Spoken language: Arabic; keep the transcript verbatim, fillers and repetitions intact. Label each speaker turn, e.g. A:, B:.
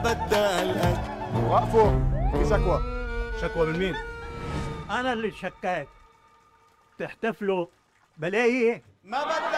A: بدلك.
B: وقفوا، في شكوى.
C: شكوى من مين؟
D: انا اللي شكاك. تحتفلوا بلاقي
A: ما بدلك.